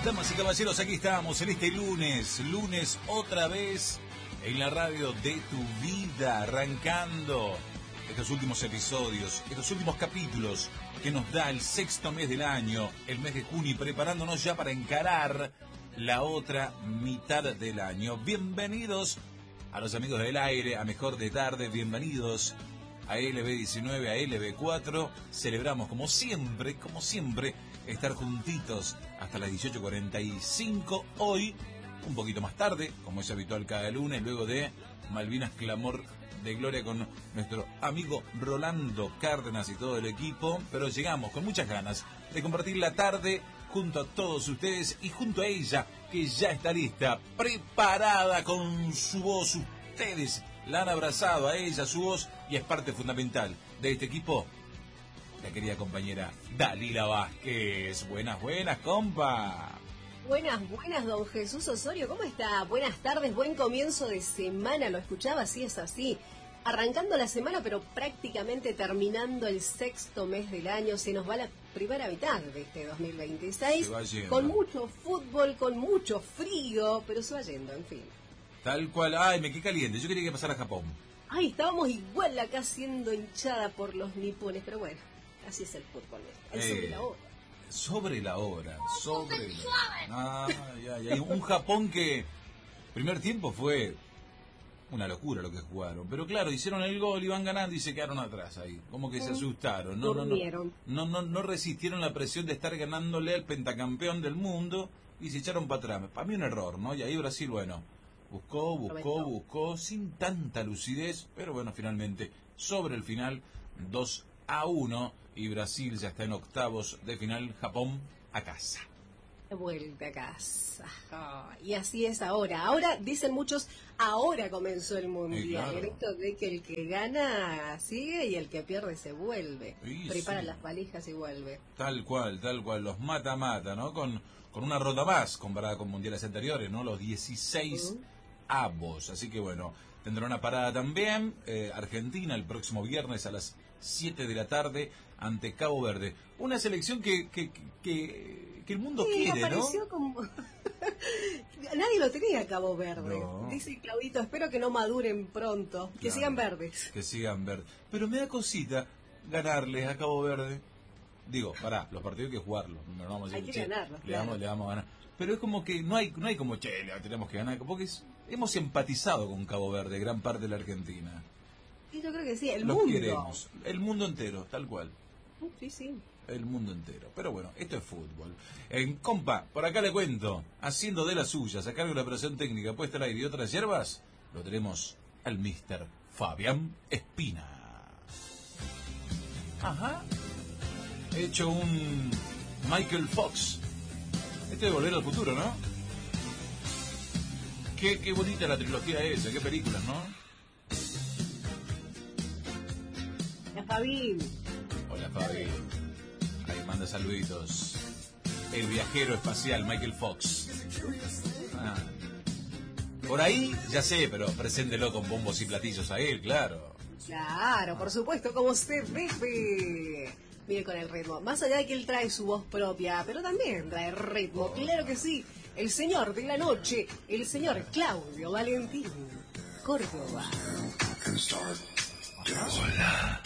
Damas y caballeros, aquí estamos en este lunes otra vez en la radio de tu vida, arrancando estos últimos episodios, estos últimos capítulos que nos da el sexto mes del año, el mes de junio, y preparándonos ya para encarar la otra mitad del año. Bienvenidos a los amigos del aire, a Mejor de Tarde, bienvenidos a LB19, a LB4. Celebramos como siempre, estar juntitos hasta las 18:45. Hoy, un poquito más tarde, como es habitual cada lunes, luego de Malvinas Clamor de Gloria con nuestro amigo Rolando Cárdenas y todo el equipo. Pero llegamos con muchas ganas de compartir la tarde junto a todos ustedes y junto a ella, que ya está lista, preparada con su voz. Ustedes la han abrazado a ella, su voz, y es parte fundamental de este equipo, la querida compañera Dalila Vázquez. Buenas, compa. Buenas, don Jesús Osorio, ¿cómo está? Buenas tardes, buen comienzo de semana, lo escuchaba, sí es así. Arrancando la semana, pero prácticamente terminando el sexto mes del año. Se nos va la primera mitad de este 2026. Con mucho fútbol, con mucho frío, pero se va yendo, en fin. Tal cual. Ay, me quedé caliente, yo quería que pasara a Japón. Ay, estábamos igual acá siendo hinchada por los nipones, pero bueno, así es el fútbol. Sobre la hora. Sobre la hora. Ya. Un Japón que primer tiempo fue una locura lo que jugaron, pero claro, hicieron el gol, iban ganando y se quedaron atrás ahí, como que se asustaron, no resistieron la presión de estar ganándole al pentacampeón del mundo y se echaron para atrás. Para mí un error, ¿no? Y ahí Brasil, bueno, buscó sin tanta lucidez, pero bueno, finalmente sobre el final 2-1 y Brasil ya está en octavos de final. Japón a casa. De vuelta a casa. Y así es ahora. Ahora, dicen muchos, ahora comenzó el mundial. Claro. El hecho de que el que gana sigue y el que pierde se vuelve. Prepara las valijas y vuelve. Tal cual. Los mata, ¿no? Con una ronda más comparada con mundiales anteriores, ¿no? Los 16 avos. Así que bueno, tendrá una parada también. Argentina el próximo viernes a las 7 de la tarde ante Cabo Verde. Una selección que el mundo quiere, apareció, ¿no? Como... Nadie lo tenía Cabo Verde. No. Dice Claudito, espero que no maduren pronto, que sigan verdes. Que sigan verdes. Pero me da cosita ganarles a Cabo Verde. Digo, los partidos hay que jugarlos. No vamos a decir, hay que ganarlos, le vamos a ganar. Pero es como que no hay como, le tenemos que ganar. Porque hemos empatizado con Cabo Verde, gran parte de la Argentina. Y yo creo que sí, Los mundo. Queremos, el mundo entero, tal cual. Sí. El mundo entero. Pero bueno, esto es fútbol. Compa, por acá le cuento, haciendo de las suyas, a cargo de la operación técnica, puesta al aire y otras hierbas, lo tenemos al Mr. Fabián Espina. Ajá. He hecho un Michael Fox. Este de Volver al Futuro, ¿no? Qué bonita la trilogía esa, qué películas, ¿no? Hola, Fabi. Hola, Fabi. Ahí manda saluditos. El viajero espacial Michael Fox. Por ahí, ya sé, pero preséntelo con bombos y platillos a él, claro. Claro, por supuesto, como se debe. Mire con el ritmo. Más allá de que él trae su voz propia, pero también trae ritmo. Claro que sí. El señor de la noche, el señor Claudio Valentín Córdoba. Hola.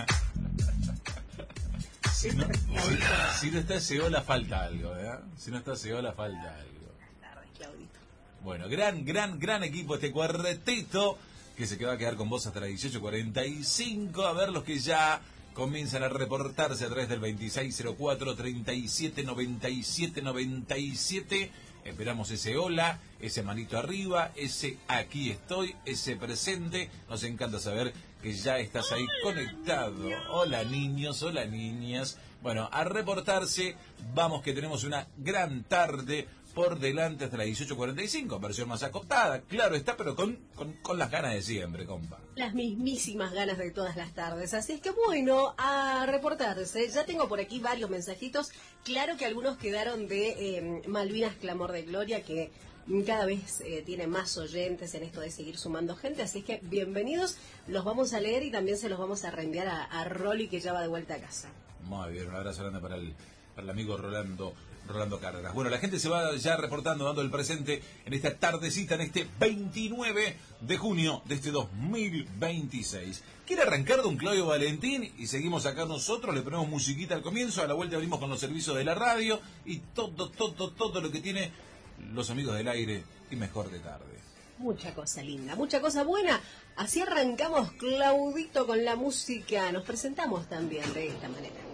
Si no está ese hola, falta algo, ¿verdad? Si no está ese hola, falta algo. Buenas tardes, Claudito. Bueno, gran equipo este cuartetito que se va a quedar con vos hasta las 18:45. A ver los que ya comienzan a reportarse a través del 2604-3797-97. Esperamos ese hola, ese manito arriba, ese aquí estoy, ese presente. Nos encanta saber que ya estás ahí conectado. Hola niños, hola niñas. Bueno, a reportarse, vamos que tenemos una gran tarde por delante hasta las 18:45, versión más acotada, claro está, pero con las ganas de siempre, compa. Las mismísimas ganas de todas las tardes, así es que bueno, a reportarse. Ya tengo por aquí varios mensajitos, claro que algunos quedaron de Malvinas Clamor de Gloria, que cada vez tiene más oyentes en esto de seguir sumando gente, así es que bienvenidos, los vamos a leer y también se los vamos a reenviar a Rolly, que ya va de vuelta a casa. Muy bien, un abrazo grande para el para el amigo Rolando Cárdenas. Bueno, la gente se va ya reportando, dando el presente en esta tardecita, en este 29 de junio de este 2026. ¿Quiere arrancar don Claudio Valentín? Y seguimos acá nosotros, le ponemos musiquita al comienzo, a la vuelta abrimos con los servicios de la radio y todo lo que tiene los amigos del aire y mejor de tarde. Mucha cosa linda, mucha cosa buena. Así arrancamos, Claudito, con la música. Nos presentamos también de esta manera.